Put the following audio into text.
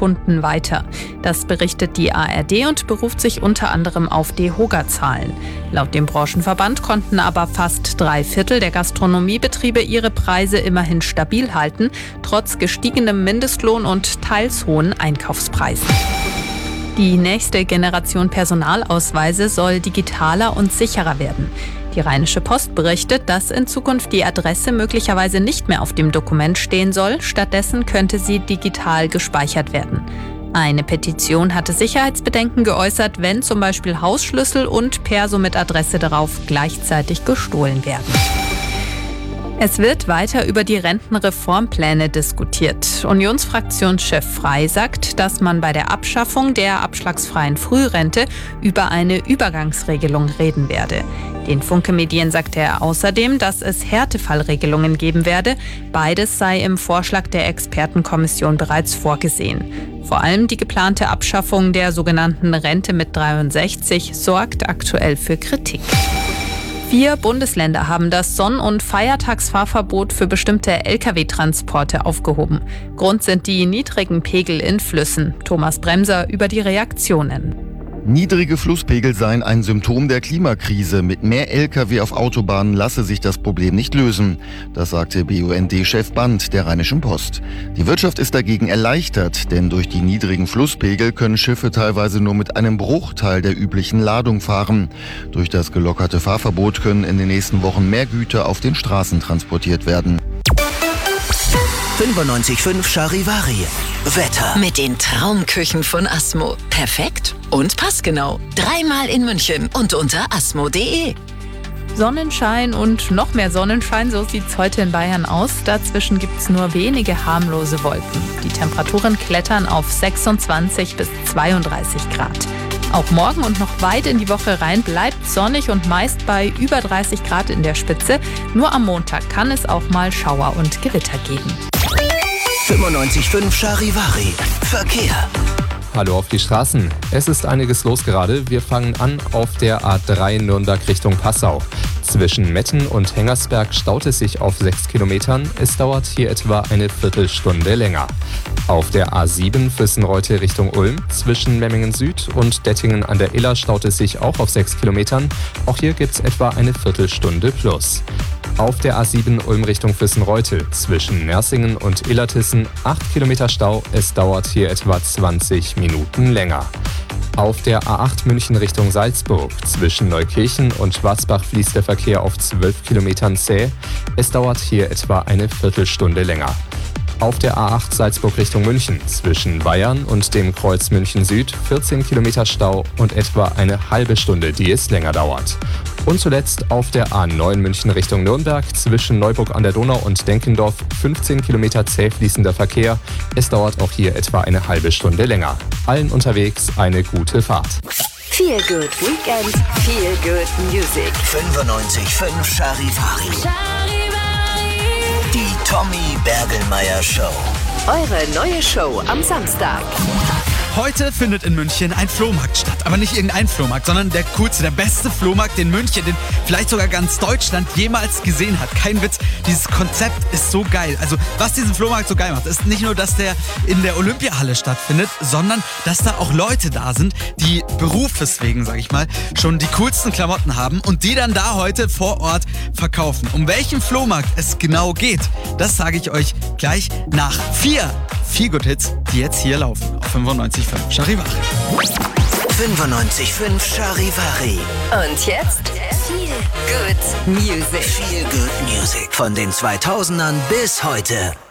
Kunden weiter. Das berichtet die ARD und beruft sich unter anderem auf DEHOGA-Zahlen. Laut dem Branchenverband konnten aber fast 3/4 der Gastronomiebetriebe ihre Preise immerhin stabil halten, trotz gestiegenem Mindestlohn und teils hohen Einkaufspreisen. Die nächste Generation Personalausweise soll digitaler und sicherer werden. Die Rheinische Post berichtet, dass in Zukunft die Adresse möglicherweise nicht mehr auf dem Dokument stehen soll. Stattdessen könnte sie digital gespeichert werden. Eine Petition hatte Sicherheitsbedenken geäußert, wenn zum Beispiel Hausschlüssel und Perso mit Adresse darauf gleichzeitig gestohlen werden. Es wird weiter über die Rentenreformpläne diskutiert. Unionsfraktionschef Frey sagt, dass man bei der Abschaffung der abschlagsfreien Frührente über eine Übergangsregelung reden werde. Den Funke-Medien sagte er außerdem, dass es Härtefallregelungen geben werde. Beides sei im Vorschlag der Expertenkommission bereits vorgesehen. Vor allem die geplante Abschaffung der sogenannten Rente mit 63 sorgt aktuell für Kritik. 4 Bundesländer haben das Sonn- und Feiertagsfahrverbot für bestimmte Lkw-Transporte aufgehoben. Grund sind die niedrigen Pegel in Flüssen. Thomas Bremser über die Reaktionen. Niedrige Flusspegel seien ein Symptom der Klimakrise. Mit mehr Lkw auf Autobahnen lasse sich das Problem nicht lösen. Das sagte BUND-Chef Band der Rheinischen Post. Die Wirtschaft ist dagegen erleichtert, denn durch die niedrigen Flusspegel können Schiffe teilweise nur mit einem Bruchteil der üblichen Ladung fahren. Durch das gelockerte Fahrverbot können in den nächsten Wochen mehr Güter auf den Straßen transportiert werden. 95.5 Charivari. Wetter. Mit den Traumküchen von Asmo. Perfekt und passgenau. 3-mal in München und unter asmo.de. Sonnenschein und noch mehr Sonnenschein, so sieht's heute in Bayern aus. Dazwischen gibt's nur wenige harmlose Wolken. Die Temperaturen klettern auf 26 bis 32 Grad. Auch morgen und noch weit in die Woche rein bleibt sonnig und meist bei über 30 Grad in der Spitze. Nur am Montag kann es auch mal Schauer und Gewitter geben. 95.5 Charivari. Verkehr. Hallo auf die Straßen. Es ist einiges los gerade. Wir fangen an auf der A3 Nürnberg Richtung Passau. Zwischen Metten und Hengersberg staut es sich auf 6 Kilometern. Es dauert hier etwa eine Viertelstunde länger. Auf der A7 Füssen-Reute Richtung Ulm. Zwischen Memmingen Süd und Dettingen an der Iller staut es sich auch auf 6 Kilometern. Auch hier gibt es etwa eine Viertelstunde plus. Auf der A7 Ulm Richtung Füssen-Reute zwischen Nersingen und Illertissen 8 Kilometer Stau. Es dauert hier etwa 20 Minuten länger. Auf der A8 München Richtung Salzburg zwischen Neukirchen und Schwarzbach fließt der Verkehr auf 12 Kilometern zäh. Es dauert hier etwa eine Viertelstunde länger. Auf der A8 Salzburg Richtung München zwischen Bayern und dem Kreuz München Süd 14 Kilometer Stau und etwa eine halbe Stunde, die es länger dauert. Und zuletzt auf der A9 München Richtung Nürnberg zwischen Neuburg an der Donau und Denkendorf 15 Kilometer zäh fließender Verkehr. Es dauert auch hier etwa eine halbe Stunde länger. Allen unterwegs eine gute Fahrt. Feel good Weekend, feel good Music. 95.5 Charivari. Die Tommy Bergelmeier Show. Eure neue Show am Samstag. Heute findet in München ein Flohmarkt statt. Aber nicht irgendein Flohmarkt, sondern der coolste, der beste Flohmarkt, den München, den vielleicht sogar ganz Deutschland jemals gesehen hat. Kein Witz, dieses Konzept ist so geil. Also was diesen Flohmarkt so geil macht, ist nicht nur, dass der in der Olympiahalle stattfindet, sondern dass da auch Leute da sind, die berufswegen, sag ich mal, schon die coolsten Klamotten haben und die dann da heute vor Ort verkaufen. Um welchen Flohmarkt es genau geht, das sage ich euch gleich nach 4 Feelgood-Hits, die jetzt hier laufen auf 95.5 Charivari. 95.5 Charivari. Und jetzt Feel Good Music. Feel Good Music. Von den 2000ern bis heute.